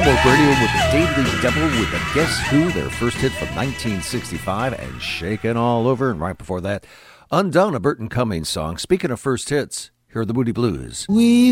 Homework Radio with the Daily Devil with the Guess Who, their first hit from 1965, and Shakin' All Over. And right before that, Undone, a Burton Cummings song. Speaking of first hits, here are the Moody Blues. We